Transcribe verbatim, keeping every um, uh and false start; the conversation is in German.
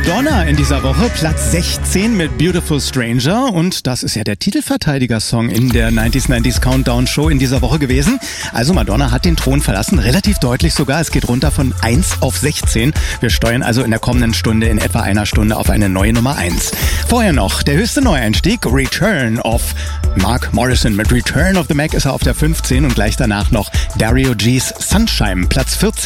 Madonna in dieser Woche, Platz sechzehn mit Beautiful Stranger, und das ist ja der Titelverteidiger-Song in der neunzig neunzig Countdown Show in dieser Woche gewesen. Also Madonna hat den Thron verlassen, relativ deutlich sogar. Es geht runter von eins auf sechzehn. Wir steuern also in der kommenden Stunde, in etwa einer Stunde, auf eine neue Nummer eins. Vorher noch der höchste Neueinstieg, Return of Mark Morrison. Mit Return of the Mac ist er auf der fünfzehn und gleich danach noch Dario G's Sunshine, Platz vierzehn.